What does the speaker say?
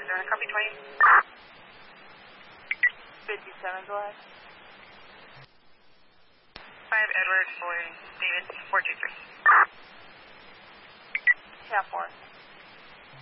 copy 20. 57, go ahead. 5 Edward for David, 423. Yeah, 4.